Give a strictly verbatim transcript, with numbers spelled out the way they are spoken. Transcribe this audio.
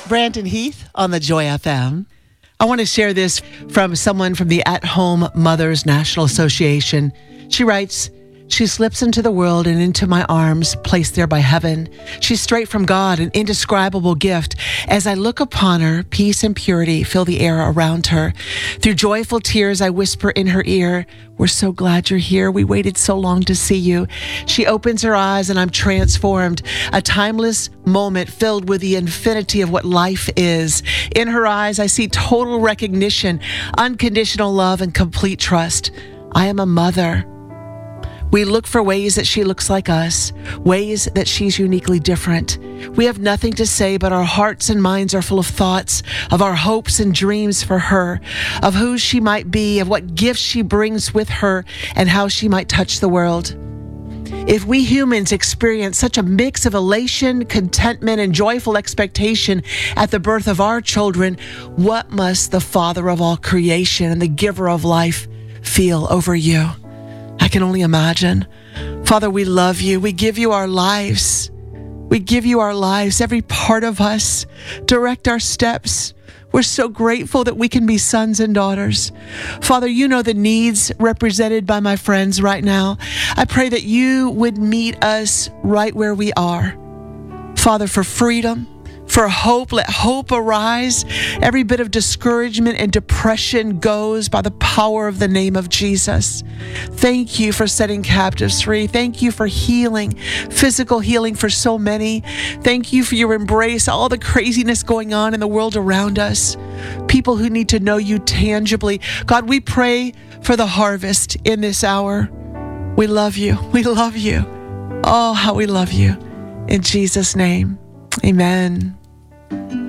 Brandon Heath on the Joy F M. I want to share this from someone from the At Home Mothers National Association. She writes, "She slips into the world and into my arms, placed there by heaven. She's straight from God, an indescribable gift. As I look upon her, peace and purity fill the air around her. Through joyful tears, I whisper in her ear, 'We're so glad you're here. We waited so long to see you.' She opens her eyes and I'm transformed. A timeless moment filled with the infinity of what life is. In her eyes, I see total recognition, unconditional love, and complete trust. I am a mother. We look for ways that she looks like us, ways that she's uniquely different. We have nothing to say, but our hearts and minds are full of thoughts, of our hopes and dreams for her, of who she might be, of what gifts she brings with her, and how she might touch the world. If we humans experience such a mix of elation, contentment, and joyful expectation at the birth of our children, what must the Father of all creation and the giver of life feel over you? I can only imagine. Father, we love you. We give you our lives. We give you our lives, every part of us. Direct our steps. We're so grateful that we can be sons and daughters. Father, you know the needs represented by my friends right now. I pray that you would meet us right where we are. Father, for freedom, for hope, let hope arise. Every bit of discouragement and depression goes by the power of the name of Jesus. Thank you for setting captives free. Thank you for healing, physical healing for so many. Thank you for your embrace, all the craziness going on in the world around us. People who need to know you tangibly. God, we pray for the harvest in this hour. We love you. We love you. Oh, how we love you. In Jesus' name, amen.